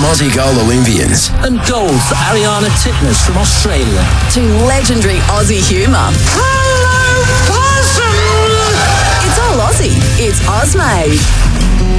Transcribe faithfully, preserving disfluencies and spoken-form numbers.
From Aussie goal Olympians. And gold for Ariana Titmus from Australia. To legendary Aussie humour. Hello, possum! It's all Aussie. It's Ozmade.